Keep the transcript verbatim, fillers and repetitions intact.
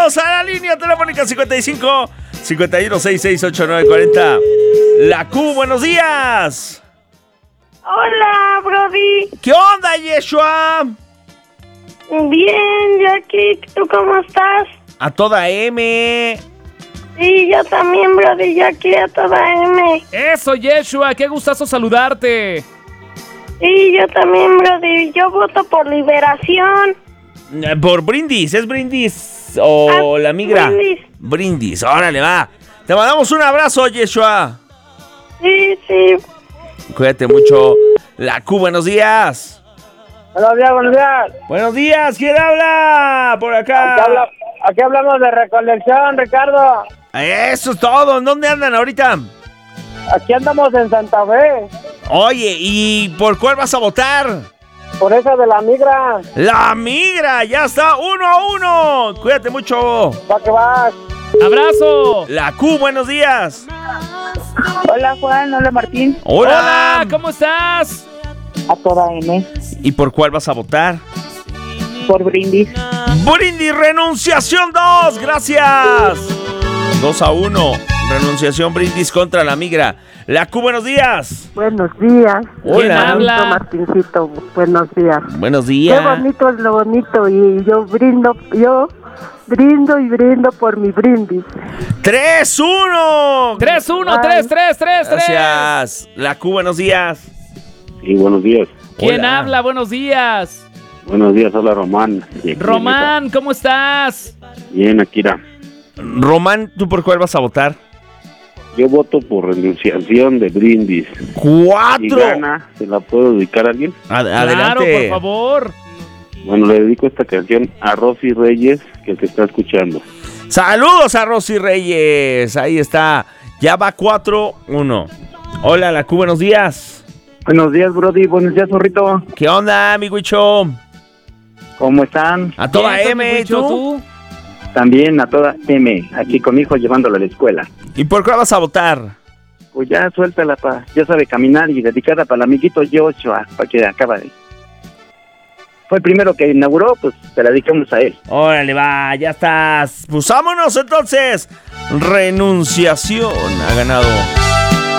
Vámonos a la línea telefónica cincuenta y cinco, cincuenta y uno, sesenta y seis, ochenta y nueve cuarenta. La Q, buenos días. Hola, Brody. ¿Qué onda, Yeshua? Bien, Jackie, ¿tú cómo estás? A toda M. Sí, yo también, Brody, Jackie, a toda M. Eso, Yeshua, qué gustazo saludarte. Sí, yo también, Brody, yo voto por Liberación. Por Brindis, ¿es Brindis o Ah, la migra? Brindis. Brindis, órale, va. Te mandamos un abrazo, Yeshua. Sí, sí. Cuídate mucho. La Q, buenos días. Buenos días, buenos días. Buenos días, ¿quién habla? Por acá. Aquí, habla, aquí hablamos de recolección, Ricardo. Eso es todo. ¿En dónde andan ahorita? Aquí andamos en Santa Fe. Oye, ¿y por cuál vas a votar? Por esa de la migra. La migra, ya está, uno a uno. Cuídate mucho. Va que vas. ¡Abrazo! La Q, buenos días. Hola, Juan. Hola, Martín. Hola. Hola, ¿cómo estás? A toda M. ¿Y por cuál vas a votar? Por Brindis. Brindis, renunciación dos, gracias. dos a uno, renunciación Brindis contra la migra. La Q, buenos días. Buenos días. ¿Quién Hola. habla? Martincito, buenos días. Buenos Qué días. bonito es lo bonito y yo brindo, yo brindo y brindo por mi brindis. tres uno. tres uno, Ay. tres tres tres tres. Gracias. La Q, buenos días. Sí, buenos días. ¿Quién Hola. habla? Buenos días. Buenos días, hola Román. Y aquí Román, ¿cómo estás? Bien, Akira. Román, ¿tú por cuál vas a votar? Yo voto por renunciación de Brindis. Si Cuatro. gana, ¿se la puedo dedicar a alguien? Ad- Claro, adelante. por favor. Bueno, le dedico esta canción a Rosy Reyes, que te está escuchando. Saludos a Rosy Reyes. Ahí está. Ya va cuatro uno. Hola, la Q, buenos días. Buenos días, Brody. Buenos días, Zorrito. ¿Qué onda, mi Huicho? ¿Cómo están? A toda Bien, M, ¿y Huicho, tú? También a toda M. Aquí con mi hijo llevándolo a la escuela. ¿Y por cuál vas a votar? Pues ya suéltala, pa. Ya sabe caminar y dedicada para el amiguito Joshua, para que acaba de... Fue el primero que inauguró, pues te la dedicamos a él. Órale, va, ya estás. Pues vámonos entonces. Renunciación ha ganado